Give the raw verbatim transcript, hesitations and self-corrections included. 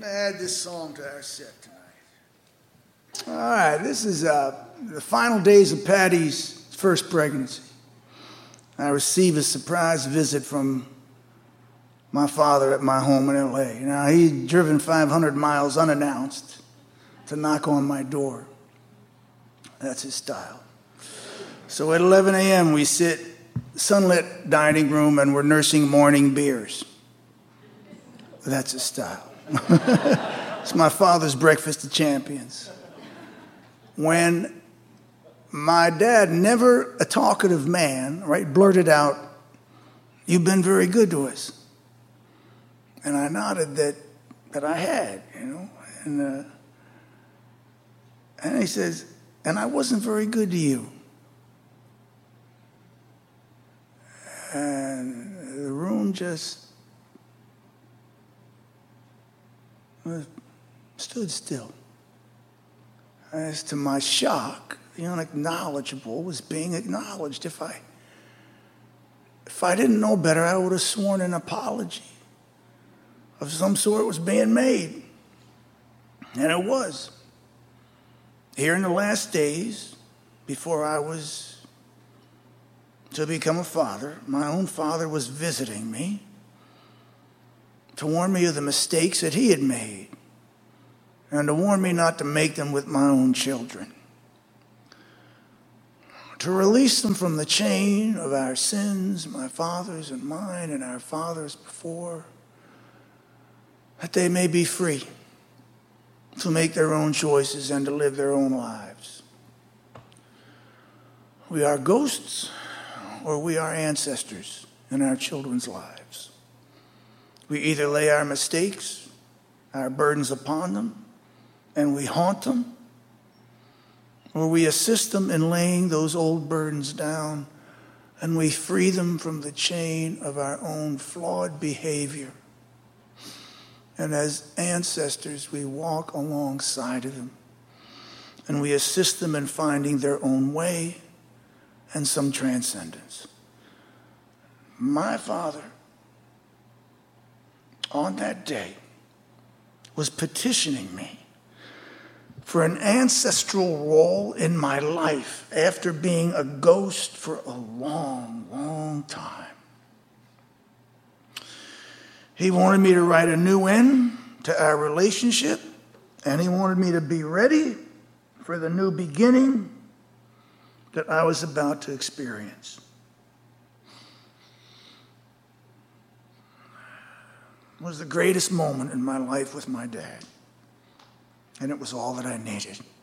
Add this song to our set tonight. All right, this is uh, the final days of Patty's first pregnancy. I received a surprise visit from my father at my home in L A. Now, he'd driven five hundred miles unannounced to knock on my door. That's his style. So at eleven a.m., we sit sunlit dining room and we're nursing morning beers. That's his style. It's my father's breakfast of champions. When my dad, never a talkative man, right, blurted out, "You've been very good to us." And I nodded that that I had, you know. And, uh, and he says, "And I wasn't very good to you." And the room just stood still. As to my shock, the unacknowledgeable was being acknowledged. If I, if I didn't know better, I would have sworn an apology of some sort was being made. And it was. Here in the last days, before I was to become a father, my own father was visiting me to warn me of the mistakes that he had made and to warn me not to make them with my own children. To release them from the chain of our sins, my father's and mine and our fathers before, that they may be free to make their own choices and to live their own lives. We are ghosts or we are ancestors in our children's lives. We either lay our mistakes, our burdens upon them, and we haunt them, or we assist them in laying those old burdens down and we free them from the chain of our own flawed behavior. And as ancestors, we walk alongside of them and we assist them in finding their own way and some transcendence. My father, on that day, was petitioning me for an ancestral role in my life after being a ghost for a long, long time. He wanted me to write a new end to our relationship, and he wanted me to be ready for the new beginning that I was about to experience. It was the greatest moment in my life with my dad, and it was all that I needed.